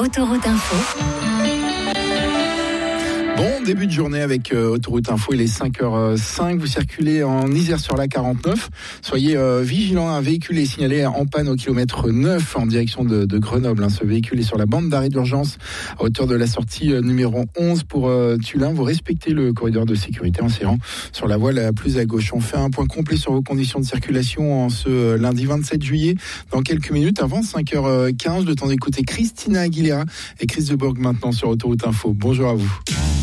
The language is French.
Autoroute Info. Bon début de journée avec Autoroute Info, il est 5h05, vous circulez en Isère sur la 49. Soyez vigilants, un véhicule est signalé en panne au kilomètre 9 en direction de Grenoble. Ce véhicule est sur la bande d'arrêt d'urgence à hauteur de la sortie numéro 11 pour Tullin. Vous respectez le corridor de sécurité en serrant sur la voie la plus à gauche. On fait un point complet sur vos conditions de circulation en ce lundi 27 juillet. Dans quelques minutes, avant 5h15, le temps d'écouter Christina Aguilera et Chris de Bourg maintenant sur Autoroute Info. Bonjour à vous.